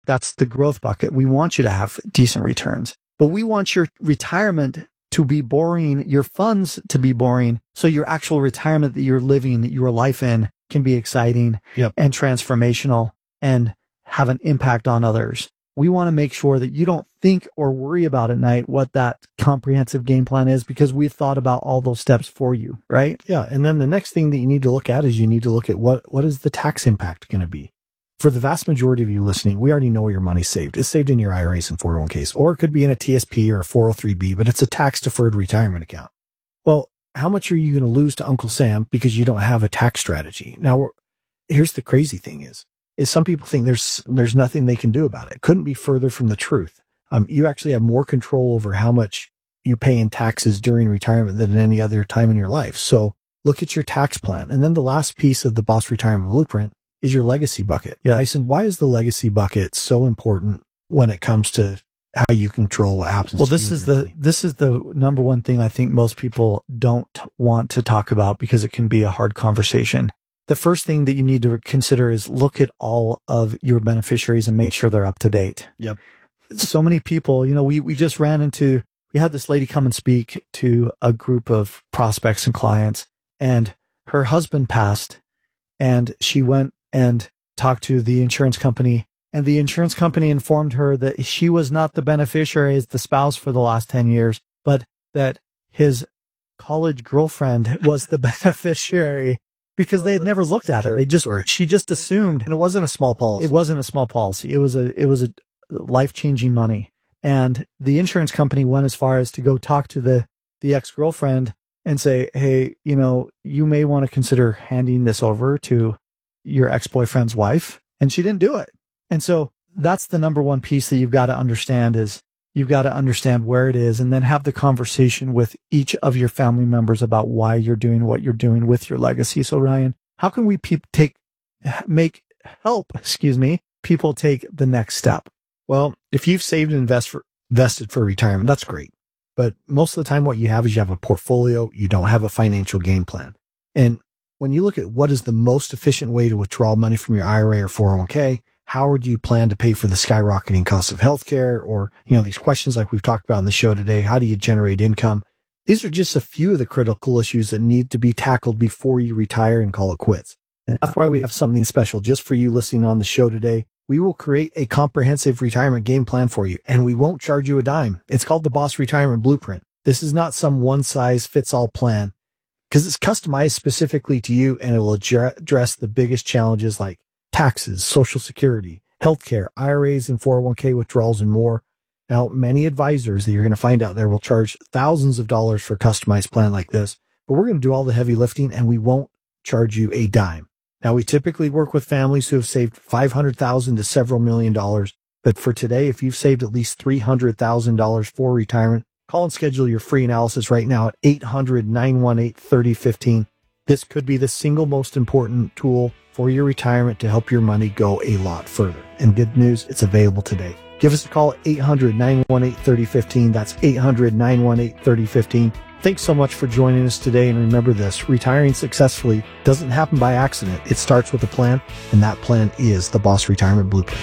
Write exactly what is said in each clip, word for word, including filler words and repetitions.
That's the growth bucket. We want you to have decent returns, but we want your retirement to be boring, your funds to be boring, so your actual retirement that you're living, your life in, can be exciting yep. and transformational and have an impact on others. We want to make sure that you don't think or worry about at night what that comprehensive game plan is, because we've thought about all those steps for you, right? Yeah. And then the next thing that you need to look at is you need to look at what, what is the tax impact going to be? For the vast majority of you listening, we already know where your money's saved. It's saved in your I R As and four oh one k's, or it could be in a T S P or a four oh three b, but it's a tax-deferred retirement account. Well, how much are you going to lose to Uncle Sam because you don't have a tax strategy? Now, here's the crazy thing is, is some people think there's there's nothing they can do about it. It couldn't be further from the truth. Um, you actually have more control over how much you pay in taxes during retirement than any other time in your life. So look at your tax plan. And then the last piece of the Boss Retirement Blueprint is your legacy bucket. Yeah. Tyson, why is the legacy bucket so important when it comes to how you control what happens? Well, this is the, this is the number one thing I think most people don't want to talk about because it can be a hard conversation. The first thing that you need to consider is look at all of your beneficiaries and make sure they're up to date. Yep. So many people, you know, we, we just ran into, we had this lady come and speak to a group of prospects and clients, and her husband passed, and she went and talked to the insurance company, and the insurance company informed her that she was not the beneficiary as the spouse for the last ten years, but that his college girlfriend was the beneficiary, because they had never looked at it. They just, she just assumed. And it wasn't a small policy. It wasn't a small policy. It was a, it was a life-changing money. And the insurance company went as far as to go talk to the, the ex-girlfriend and say, hey, you know, you may want to consider handing this over to your ex-boyfriend's wife. And she didn't do it. And so that's the number one piece that you've got to understand is you've got to understand where it is, and then have the conversation with each of your family members about why you're doing what you're doing with your legacy. So Ryan, how can we pe- take, make help, excuse me, people take the next step? Well, if you've saved and invest for, invested for retirement, that's great. But most of the time what you have is you have a portfolio. You don't have a financial game plan. And when you look at what is the most efficient way to withdraw money from your I R A or four oh one k, how would you plan to pay for the skyrocketing cost of healthcare? Or, you know, these questions like we've talked about on the show today, how do you generate income? These are just a few of the critical issues that need to be tackled before you retire and call it quits. And that's why we have something special just for you listening on the show today. We will create a comprehensive retirement game plan for you, and we won't charge you a dime. It's called the Boss Retirement Blueprint. This is not some one size fits all plan, because it's customized specifically to you, and it will address the biggest challenges like taxes, Social Security, healthcare, I R As and four oh one k withdrawals, and more. Now, many advisors that you're going to find out there will charge thousands of dollars for a customized plan like this, but we're going to do all the heavy lifting, and we won't charge you a dime. Now, we typically work with families who have saved five hundred thousand dollars to several million dollars, but for today, if you've saved at least three hundred thousand dollars for retirement, call and schedule your free analysis right now at eight hundred, nine one eight, three oh one five. This could be the single most important tool for your retirement to help your money go a lot further. And good news, it's available today. Give us a call at eight hundred, nine one eight, three oh one five. That's eight hundred, nine one eight, three oh one five. Thanks so much for joining us today. And remember this, retiring successfully doesn't happen by accident. It starts with a plan, and that plan is the Boss Retirement Blueprint.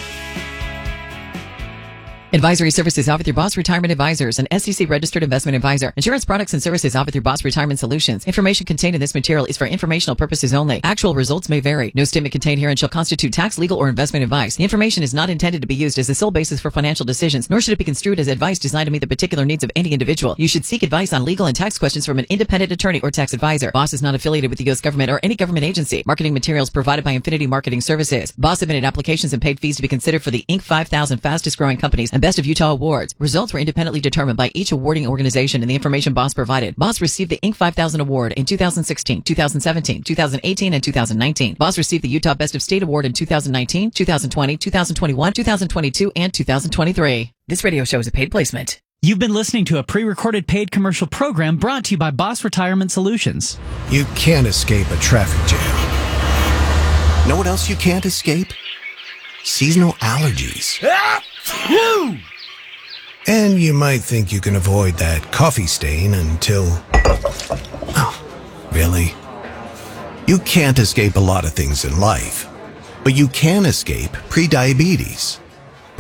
Advisory services offered through Boss Retirement Advisors, an S E C-registered investment advisor. Insurance products and services offered through Boss Retirement Solutions. Information contained in this material is for informational purposes only. Actual results may vary. No statement contained herein shall constitute tax, legal, or investment advice. The information is not intended to be used as the sole basis for financial decisions, nor should it be construed as advice designed to meet the particular needs of any individual. You should seek advice on legal and tax questions from an independent attorney or tax advisor. Boss is not affiliated with the U S government or any government agency. Marketing materials provided by Infinity Marketing Services. Boss submitted applications and paid fees to be considered for the Inc five thousand Fastest Growing Companies and Best of Utah Awards. Results were independently determined by each awarding organization and the information Boss provided. Boss received the Inc five thousand Award in two thousand sixteen, two thousand seventeen, two thousand eighteen, and two thousand nineteen. Boss received the Utah Best of State Award in two thousand nineteen, two thousand twenty, two thousand twenty-one, two thousand twenty-two, and two thousand twenty-three. This radio show is a paid placement. You've been listening to a pre-recorded paid commercial program brought to you by Boss Retirement Solutions. You can't escape a traffic jam. Know what else you can't escape? Seasonal allergies. Ah! Woo! And you might think you can avoid that coffee stain until... Oh, really? You can't escape a lot of things in life, but you can escape prediabetes.